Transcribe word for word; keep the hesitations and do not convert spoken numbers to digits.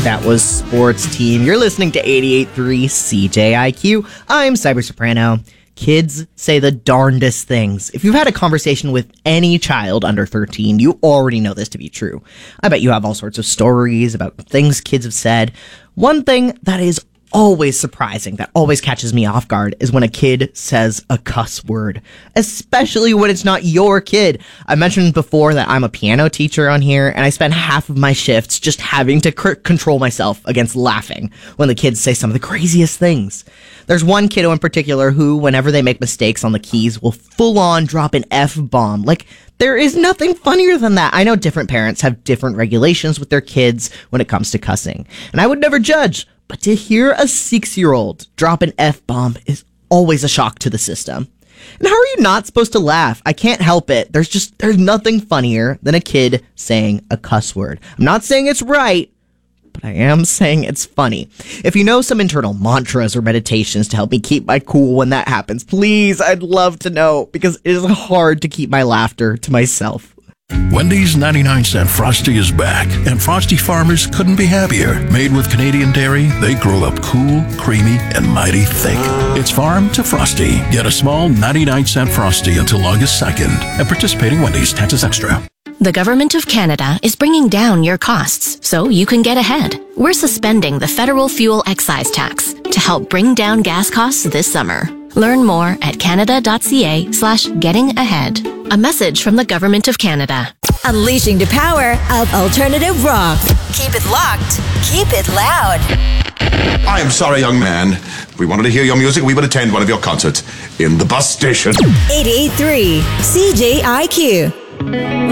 That was Sports Team. You're listening to eighty-eight point three C J I Q. I'm Cyber Soprano. Kids say the darndest things. If you've had a conversation with any child under thirteen, you already know this to be true. I bet you have all sorts of stories about things kids have said. One thing that is always surprising, that always catches me off guard, is when a kid says a cuss word, especially when it's not your kid. I mentioned before that I'm a piano teacher on here, and I spend half of my shifts just having to c- control myself against laughing when the kids say some of the craziest things. There's one kiddo in particular who, whenever they make mistakes on the keys, will full-on drop an F-bomb. Like, there is nothing funnier than that. I know different parents have different regulations with their kids when it comes to cussing, and I would never judge. But to hear a six-year-old drop an F-bomb is always a shock to the system. And how are you not supposed to laugh? I can't help it. There's just, there's nothing funnier than a kid saying a cuss word. I'm not saying it's right, but I am saying it's funny. If you know some internal mantras or meditations to help me keep my cool when that happens, please, I'd love to know, because it is hard to keep my laughter to myself. Wendy's ninety-nine cent Frosty is back, and Frosty farmers couldn't be happier. Made with Canadian dairy, they grow up cool, creamy, and mighty thick. It's farm to Frosty. Get a small ninety-nine cent Frosty until August second. At participating Wendy's, taxes extra. The Government of Canada is bringing down your costs so you can get ahead. We're suspending the federal fuel excise tax to help bring down gas costs this summer. Learn more at canada.ca slash getting ahead. A message from the Government of Canada. Unleashing the power of alternative rock. Keep it locked. Keep it loud. I am sorry, young man. If we wanted to hear your music, we would attend one of your concerts in the bus station. eighty-eight point three C J I Q.